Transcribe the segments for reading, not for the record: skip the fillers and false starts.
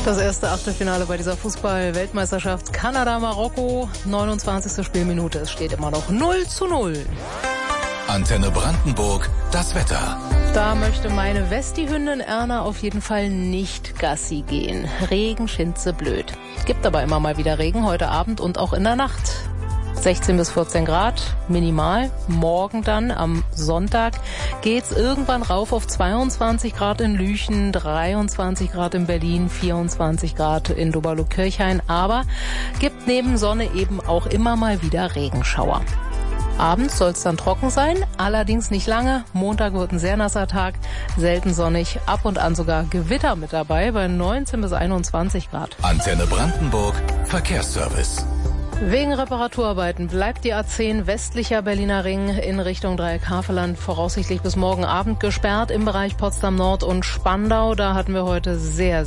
Das erste Achtelfinale bei dieser Fußball-Weltmeisterschaft Kanada-Marokko. 29. Spielminute. Es steht immer noch 0:0. Antenne Brandenburg, das Wetter. Da möchte meine Westi-Hündin Erna auf jeden Fall nicht Gassi gehen. Regen, Schinze, blöd. Gibt aber immer mal wieder Regen, heute Abend und auch in der Nacht. 16 bis 14 Grad, minimal. Morgen dann, am Sonntag, geht's irgendwann rauf auf 22 Grad in Lüchen, 23 Grad in Berlin, 24 Grad in Doberlo-Kirchhain. Aber gibt neben Sonne eben auch immer mal wieder Regenschauer. Abends soll es dann trocken sein, allerdings nicht lange. Montag wird ein sehr nasser Tag, selten sonnig, ab und an sogar Gewitter mit dabei bei 19 bis 21 Grad. Antenne Brandenburg, Verkehrsservice. Wegen Reparaturarbeiten bleibt die A10 westlicher Berliner Ring in Richtung Dreieck-Havelland voraussichtlich bis morgen Abend gesperrt im Bereich Potsdam Nord und Spandau. Da hatten wir heute sehr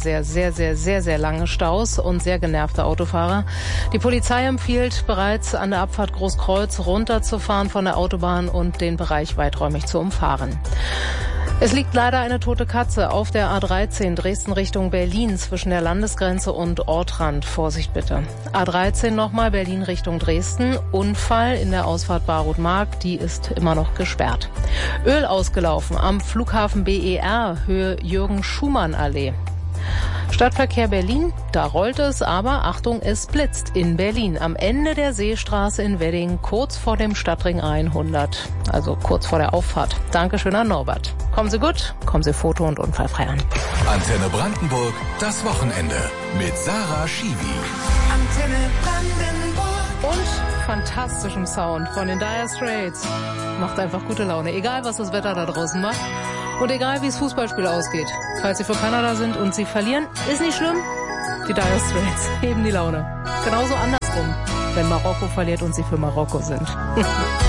lange Staus und sehr genervte Autofahrer. Die Polizei empfiehlt bereits an der Abfahrt Großkreuz runterzufahren von der Autobahn und den Bereich weiträumig zu umfahren. Es liegt leider eine tote Katze auf der A13 Dresden Richtung Berlin zwischen der Landesgrenze und Ortrand. Vorsicht bitte. A13 nochmal Berlin Richtung Dresden. Unfall in der Ausfahrt Barroth-Mark, die ist immer noch gesperrt. Öl ausgelaufen am Flughafen BER, Höhe Jürgen-Schumann-Allee. Stadtverkehr Berlin, da rollt es, aber Achtung, es blitzt in Berlin. Am Ende der Seestraße in Wedding, kurz vor dem Stadtring 100, also kurz vor der Auffahrt. Dankeschön an Norbert. Kommen Sie gut, kommen Sie foto- und unfallfrei an. Antenne Brandenburg, das Wochenende mit Sarah Schiwi. Antenne Brandenburg. Und fantastischem Sound von den Dire Straits. Macht einfach gute Laune, egal was das Wetter da draußen macht. Und egal wie das Fußballspiel ausgeht. Falls Sie für Kanada sind und Sie verlieren, ist nicht schlimm. Die Dire Straits heben die Laune. Genauso andersrum, wenn Marokko verliert und Sie für Marokko sind.